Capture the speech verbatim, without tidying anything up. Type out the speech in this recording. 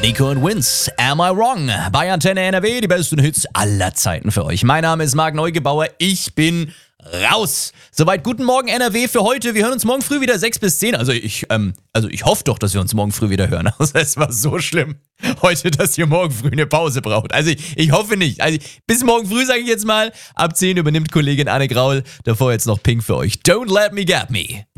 Nico und Vince, Am I Wrong? Bei Antenne N R W, die besten Hits aller Zeiten für euch. Mein Name ist Marc Neugebauer, ich bin raus. Soweit guten Morgen N R W für heute. Wir hören uns morgen früh wieder sechs bis zehn. Also ich, ähm, also ich hoffe doch, dass wir uns morgen früh wieder hören. Also es war so schlimm heute, dass ihr morgen früh eine Pause braucht. Also ich, ich hoffe nicht. Also bis morgen früh sage ich jetzt mal. Ab zehn übernimmt Kollegin Anne Graul. Davor jetzt noch Pink für euch. Don't let me get me.